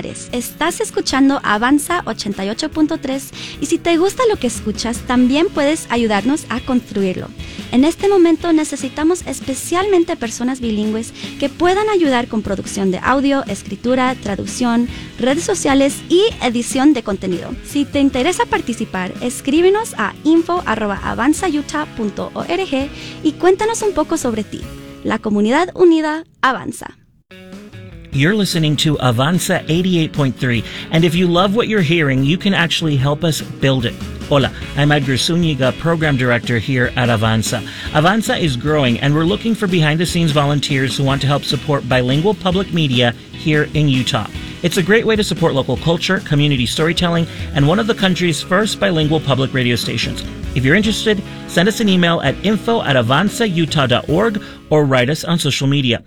Linares. Estás escuchando Avanza 88.3 y si te gusta lo que escuchas, también puedes ayudarnos a construirlo. En este momento necesitamos especialmente personas bilingües que puedan ayudar con producción de audio, escritura, traducción, redes sociales y edición de contenido. Si te interesa participar, escríbenos a info@avanzautah.org y cuéntanos un poco sobre ti. La comunidad unida avanza. You're listening to Avanza 88.3, and if you love what you're hearing, you can actually help us build it. Hola, I'm Edgar Zúñiga, Program Director here at Avanza. Avanza is growing, and we're looking for behind-the-scenes volunteers who want to help support bilingual public media here in Utah. It's a great way to support local culture, community storytelling, and one of the country's first bilingual public radio stations. If you're interested, send us an email at info@avanzautah.org or write us on social media.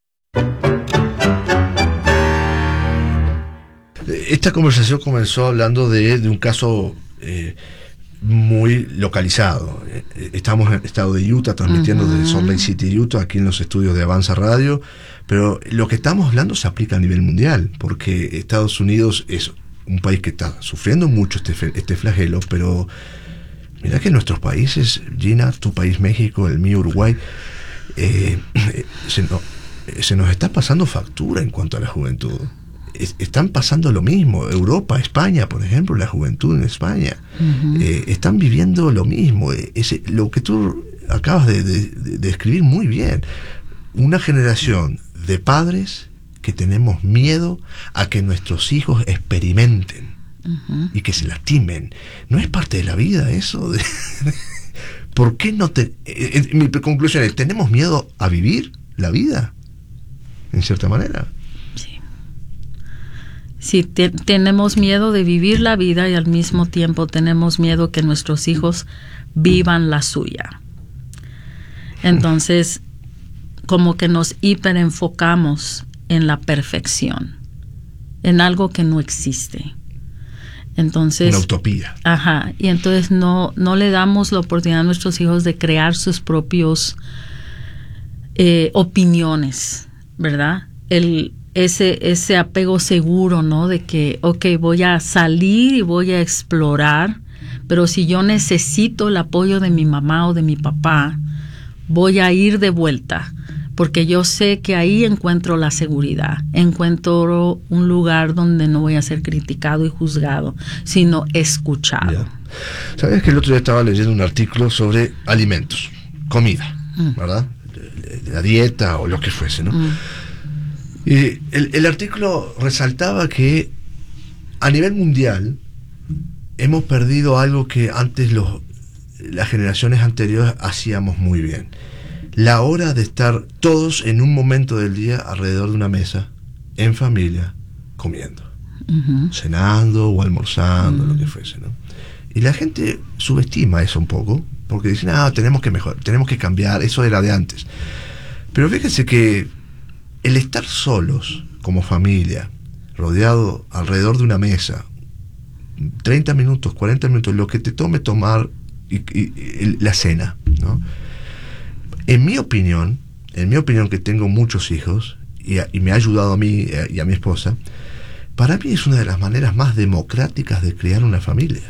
Esta conversación comenzó hablando de un caso muy localizado. Estamos en el estado de Utah, transmitiendo desde Salt Lake City, Utah, aquí en los estudios de Avanza Radio, pero lo que estamos hablando se aplica a nivel mundial, porque Estados Unidos es un país que está sufriendo mucho este flagelo, pero mira que en nuestros países, Gina, tu país México, el mío Uruguay, se nos está pasando factura en cuanto a la juventud. Están pasando lo mismo. Europa, España, por ejemplo, la juventud en España, están viviendo lo mismo. Lo que tú acabas de describir muy bien. Una generación de padres que tenemos miedo a que nuestros hijos experimenten y que se lastimen. ¿No es parte de la vida eso? ¿Por qué no mi conclusión es, ¿tenemos miedo a vivir la vida? En cierta manera. Sí, tenemos miedo de vivir la vida y al mismo tiempo tenemos miedo que nuestros hijos vivan la suya. Entonces, como que nos hiperenfocamos en la perfección, en algo que no existe. Entonces, una utopía. Ajá, y entonces no le damos la oportunidad a nuestros hijos de crear sus propios opiniones, ¿verdad? Ese apego seguro, ¿no? De que, voy a salir y voy a explorar, pero si yo necesito el apoyo de mi mamá o de mi papá, voy a ir de vuelta, porque yo sé que ahí encuentro la seguridad, encuentro un lugar donde no voy a ser criticado y juzgado, sino escuchado. Yeah. ¿Sabes que el otro día estaba leyendo un artículo sobre alimentos, comida, ¿verdad? La dieta o lo que fuese, ¿no? Y el artículo resaltaba que a nivel mundial hemos perdido algo que antes las generaciones anteriores hacíamos muy bien. La hora de estar todos en un momento del día alrededor de una mesa, en familia, comiendo, cenando o almorzando, lo que fuese, ¿no? Y la gente subestima eso un poco, porque dicen, tenemos que mejorar, tenemos que cambiar, eso era de antes. Pero fíjense que el estar solos como familia, rodeado alrededor de una mesa, 30 minutos, 40 minutos, lo que te tome tomar la cena, ¿no? En mi opinión, que tengo muchos hijos y me ha ayudado a mí y a mi esposa, para mí es una de las maneras más democráticas de crear una familia.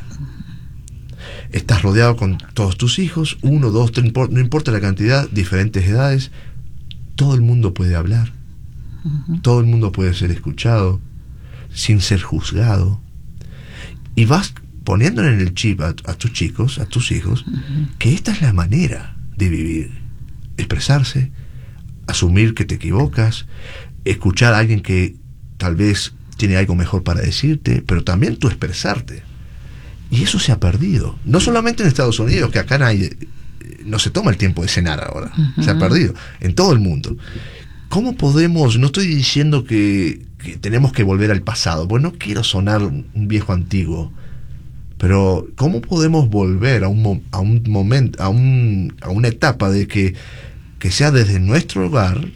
Estás rodeado con todos tus hijos, 1, 2, 3, no importa la cantidad, diferentes edades, todo el mundo puede hablar. Todo el mundo puede ser escuchado sin ser juzgado, y vas poniéndole en el chip a tus chicos, a tus hijos, que esta es la manera de vivir: expresarse, asumir que te equivocas, escuchar a alguien que tal vez tiene algo mejor para decirte, pero también tú expresarte. Y eso se ha perdido, no solamente en Estados Unidos, que acá no se toma el tiempo de cenar ahora, se ha perdido en todo el mundo. ¿Cómo podemos? No estoy diciendo que tenemos que volver al pasado, pues no quiero sonar un viejo antiguo, pero ¿cómo podemos volver a un momento, a una etapa de que sea desde nuestro hogar,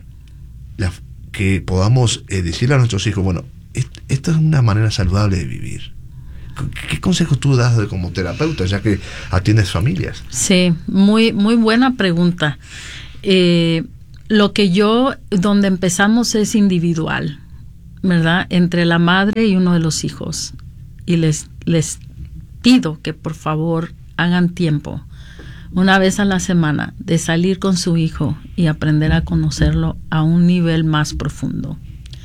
que podamos decirle a nuestros hijos, bueno, esta es una manera saludable de vivir? ¿Qué consejos tú das como terapeuta, ya que atiendes familias? Sí, muy, muy buena pregunta. Donde empezamos es individual, ¿verdad?, entre la madre y uno de los hijos. Y les pido que por favor hagan tiempo, una vez a la semana, de salir con su hijo y aprender a conocerlo a un nivel más profundo.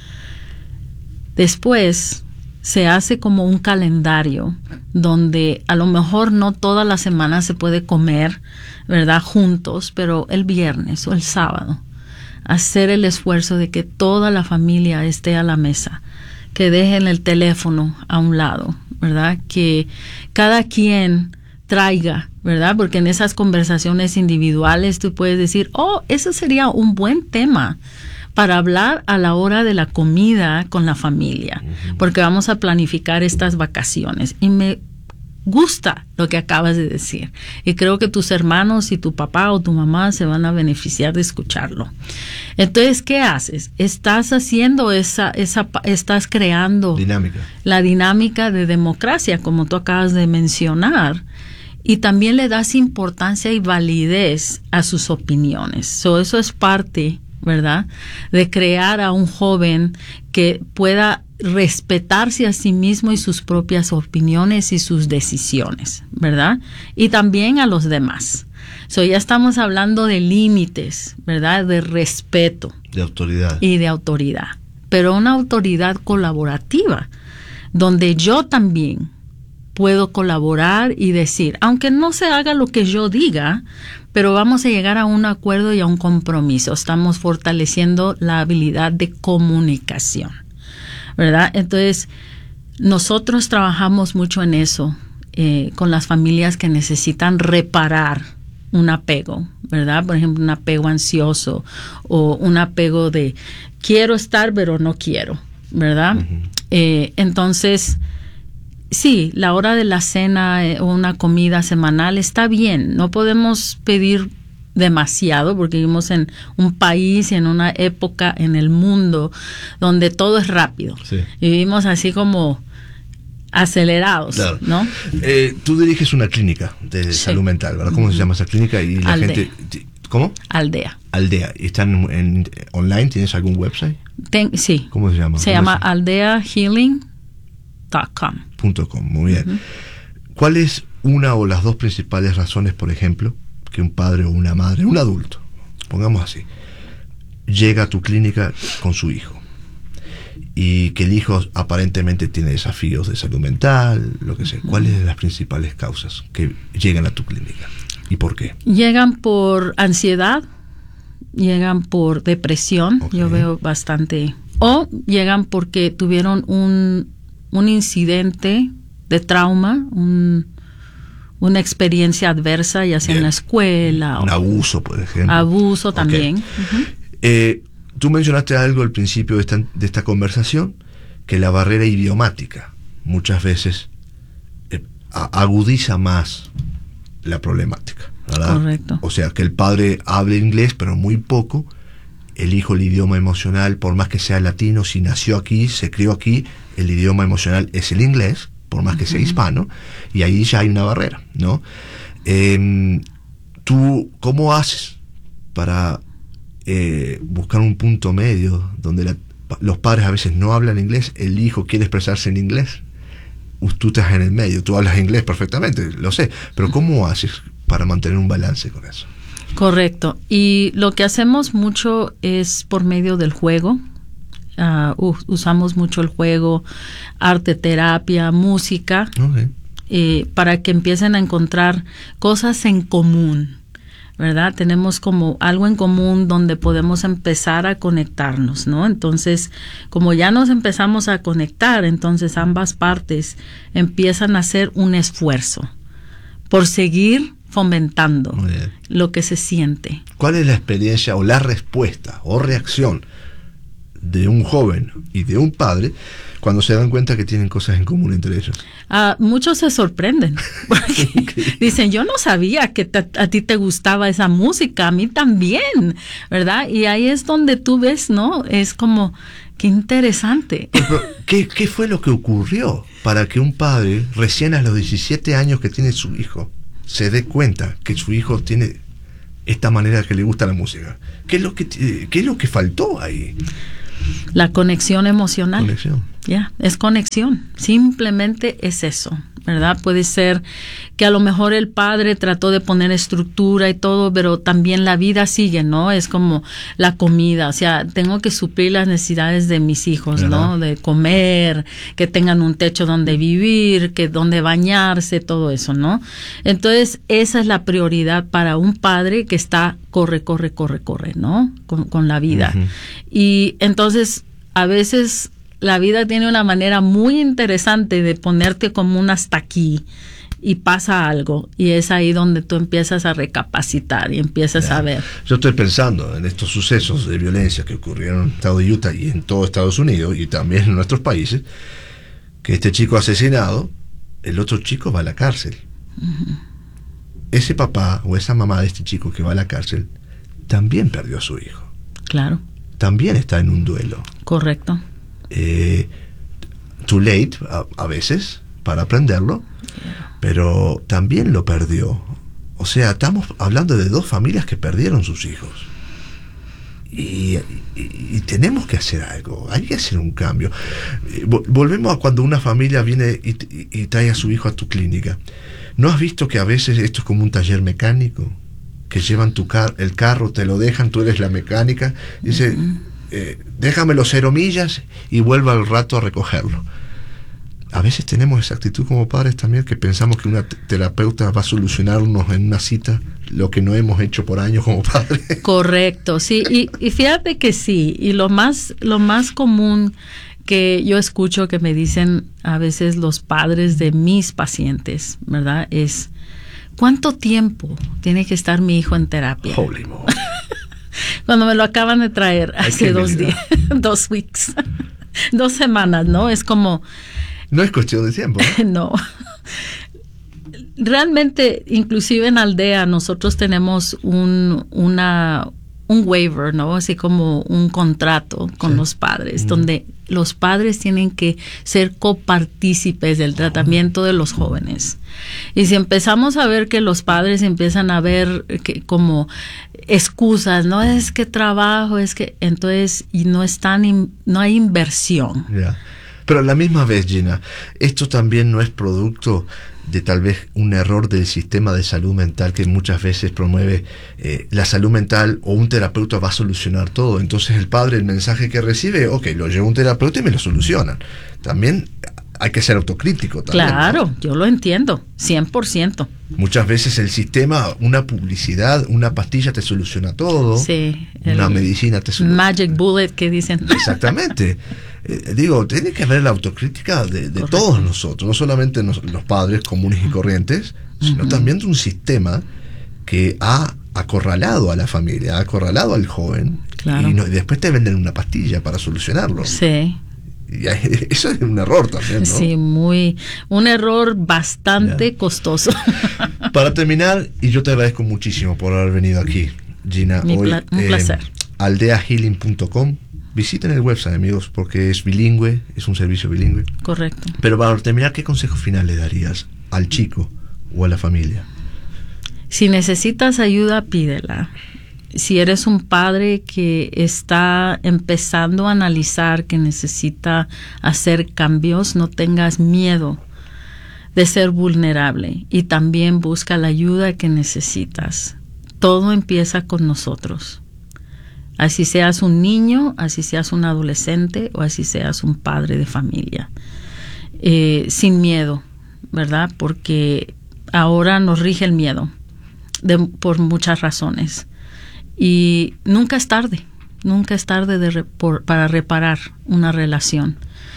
Después se hace como un calendario donde a lo mejor no toda la semana se puede comer, ¿verdad?, juntos, pero el viernes o el sábado hacer el esfuerzo de que toda la familia esté a la mesa, que dejen el teléfono a un lado, ¿verdad?, que cada quien traiga, ¿verdad?, porque en esas conversaciones individuales tú puedes decir, oh, eso sería un buen tema para hablar a la hora de la comida con la familia, porque vamos a planificar estas vacaciones. Y me gusta lo que acabas de decir, y creo que tus hermanos y tu papá o tu mamá se van a beneficiar de escucharlo. Entonces, ¿qué haces? Estás haciendo estás creando la dinámica de democracia, como tú acabas de mencionar, y también le das importancia y validez a sus opiniones. Eso es parte, ¿verdad?, de crear a un joven que pueda respetarse a sí mismo y sus propias opiniones y sus decisiones, ¿verdad? Y también a los demás. Ya estamos hablando de límites, ¿verdad?, de respeto. De autoridad. Y de autoridad. Pero una autoridad colaborativa, donde yo también puedo colaborar y decir, aunque no se haga lo que yo diga, pero vamos a llegar a un acuerdo y a un compromiso. Estamos fortaleciendo la habilidad de comunicación, ¿verdad? Entonces, nosotros trabajamos mucho en eso, con las familias que necesitan reparar un apego, ¿verdad? Por ejemplo, un apego ansioso o un apego de quiero estar pero no quiero, ¿verdad? Entonces, sí, la hora de la cena o una comida semanal está bien. No podemos pedir demasiado porque vivimos en un país y en una época en el mundo donde todo es rápido. Sí. Vivimos así como acelerados, claro, ¿no? Tú diriges una clínica de salud mental, ¿verdad? ¿Cómo se llama esa clínica? Y la Aldea. gente, ¿cómo? Aldea. ¿Y están online? ¿Tienes algún website? Sí. ¿Cómo se llama? Se llama aldeahealing.com. Muy bien. ¿Cuál es una o las dos principales razones, por ejemplo, que un padre o una madre, un adulto, pongamos así, llega a tu clínica con su hijo y que el hijo aparentemente tiene desafíos de salud mental, lo que sea? ¿Cuáles son las principales causas que llegan a tu clínica y por qué? Llegan por ansiedad, llegan por depresión, yo veo bastante, o llegan porque tuvieron un incidente de trauma, una experiencia adversa, ya sea en la escuela. Un abuso, por ejemplo. Abuso también. Tú mencionaste algo al principio de esta conversación, que la barrera idiomática muchas veces agudiza más la problemática, ¿verdad? Correcto. O sea, que el padre hable inglés, pero muy poco. El hijo, el idioma emocional, por más que sea latino, si nació aquí, se crió aquí, el idioma emocional es el inglés, por más que sea hispano, y ahí ya hay una barrera, ¿no? ¿Tú cómo haces para buscar un punto medio donde los padres a veces no hablan inglés, el hijo quiere expresarse en inglés? Tú estás en el medio, tú hablas inglés perfectamente, lo sé, pero ¿cómo haces para mantener un balance con eso? Correcto. Y lo que hacemos mucho es por medio del juego. Usamos mucho el juego, arte, terapia, música, para que empiecen a encontrar cosas en común, ¿verdad? Tenemos como algo en común donde podemos empezar a conectarnos, ¿no? Entonces, como ya nos empezamos a conectar, entonces ambas partes empiezan a hacer un esfuerzo por seguir fomentando lo que se siente. ¿Cuál es la experiencia o la respuesta o reacción de un joven y de un padre cuando se dan cuenta que tienen cosas en común entre ellos? Muchos se sorprenden porque dicen, yo no sabía que a ti te gustaba esa música, a mí también, ¿verdad? Y ahí es donde tú ves, ¿no? Es como, qué interesante. Pero, ¿qué fue lo que ocurrió para que un padre, recién a los 17 años que tiene su hijo, se dé cuenta que su hijo tiene esta manera que le gusta la música? ¿Qué es lo que faltó ahí? La conexión emocional. Conexión. Es conexión. Simplemente es eso, ¿verdad? Puede ser que a lo mejor el padre trató de poner estructura y todo, pero también la vida sigue, ¿no? Es como la comida, o sea, tengo que suplir las necesidades de mis hijos, ¿no? De comer, que tengan un techo donde vivir, que donde bañarse, todo eso, ¿no? Entonces, esa es la prioridad para un padre que está corre, ¿no? Con la vida. Uh-huh. Y entonces, a veces la vida tiene una manera muy interesante de ponerte como un hasta aquí y pasa algo, y es ahí donde tú empiezas a recapacitar y empiezas a ver. Yo estoy pensando en estos sucesos de violencia que ocurrieron en el estado de Utah y en todo Estados Unidos y también en nuestros países, que este chico asesinado, el otro chico va a la cárcel. Uh-huh. Ese papá o esa mamá de este chico que va a la cárcel también perdió a su hijo. Claro. También está en un duelo. Correcto. Too late a veces para aprenderlo, pero también lo perdió. O sea, estamos hablando de dos familias que perdieron sus hijos y tenemos que hacer algo, hay que hacer un cambio. Volvemos a cuando una familia viene y trae a su hijo a tu clínica. ¿No has visto que a veces esto es como un taller mecánico? Que llevan el carro, te lo dejan, tú eres la mecánica, dice, déjame los 0 millas y vuelva al rato a recogerlo. A veces tenemos esa actitud como padres también, que pensamos que una terapeuta va a solucionarnos en una cita lo que no hemos hecho por años como padres. Correcto, sí, y fíjate que sí, y lo más común que yo escucho que me dicen a veces los padres de mis pacientes, ¿verdad? Es, ¿cuánto tiempo tiene que estar mi hijo en terapia? Holy moly. Cuando me lo acaban de traer hace 2 días, 2 weeks, 2 semanas, ¿no? Es como... No es cuestión de tiempo, ¿no? No. Realmente, inclusive en Aldea, nosotros tenemos un waiver, ¿no? Así como un contrato con los padres, donde los padres tienen que ser copartícipes del tratamiento de los jóvenes. Y si empezamos a ver que los padres empiezan a ver que como excusas, no es que trabajo, es que entonces y no hay inversión. Yeah. Pero a la misma vez, Gina, esto también no es producto de tal vez un error del sistema de salud mental que muchas veces promueve la salud mental, o un terapeuta va a solucionar todo. Entonces el padre, el mensaje que recibe, lo llevo a un terapeuta y me lo solucionan. También hay que ser autocrítico. También, claro, ¿no? Yo lo entiendo, 100%. Muchas veces el sistema, una publicidad, una pastilla te soluciona todo. Sí. Una medicina te soluciona. Magic bullet que dicen. Exactamente. Tiene que haber la autocrítica de todos nosotros, no solamente los padres comunes y corrientes, sino también de un sistema que ha acorralado a la familia, ha acorralado al joven, claro. y después te venden una pastilla para solucionarlo. Sí. Y eso es un error también, ¿no? Sí, un error bastante costoso. Para terminar, y yo te agradezco muchísimo por haber venido aquí, Gina. Un placer. aldeahealing.com. Visiten el website, amigos, porque es bilingüe, es un servicio bilingüe. Correcto. Pero para terminar, ¿qué consejo final le darías al chico o a la familia? Si necesitas ayuda, pídela. Si eres un padre que está empezando a analizar que necesita hacer cambios, no tengas miedo de ser vulnerable, y también busca la ayuda que necesitas. Todo empieza con nosotros. Así seas un niño, así seas un adolescente o así seas un padre de familia. Sin miedo, ¿verdad? Porque ahora nos rige el miedo por muchas razones. Y nunca es tarde para reparar una relación.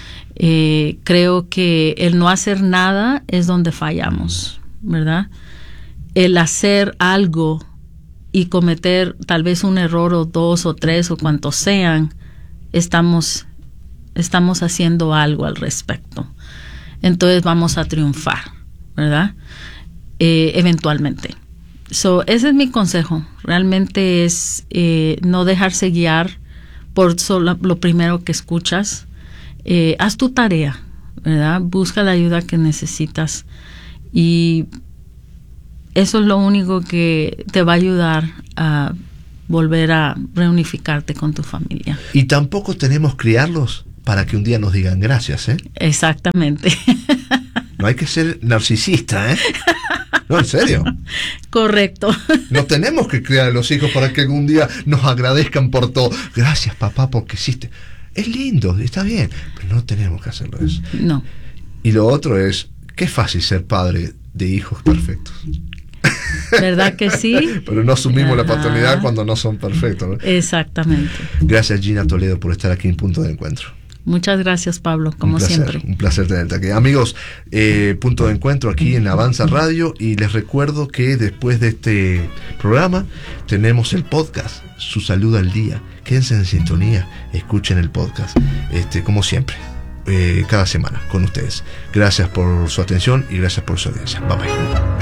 Creo que el no hacer nada es donde fallamos, ¿verdad? El hacer algo y cometer tal vez un error o 2 o 3 o cuantos sean, estamos haciendo algo al respecto. Entonces vamos a triunfar, ¿verdad? Eventualmente. Ese es mi consejo. Realmente es no dejarse guiar por solo lo primero que escuchas. Haz tu tarea, ¿verdad? Busca la ayuda que necesitas, y eso es lo único que te va a ayudar a volver a reunificarte con tu familia. Y tampoco tenemos criarlos para que un día nos digan gracias, ¿eh? Exactamente. No hay que ser narcisista, ¿eh? No, en serio. Correcto. No tenemos que criar a los hijos para que algún día nos agradezcan por todo. Gracias, papá, porque hiciste. Es lindo, está bien, pero no tenemos que hacerlo eso. No. Y lo otro es, qué fácil ser padre de hijos perfectos. ¿Verdad que sí? Pero no asumimos la Ajá. paternidad cuando no son perfectos, ¿no? Exactamente. Gracias, Gina Toledo, por estar aquí en Punto de Encuentro. Muchas gracias, Pablo, como siempre. Un placer tenerte aquí. Amigos, Punto de Encuentro aquí en Avanza Radio, y les recuerdo que después de este programa tenemos el podcast, Su Salud al Día. Quédense en sintonía, escuchen el podcast, como siempre, cada semana con ustedes. Gracias por su atención y gracias por su audiencia. Bye bye.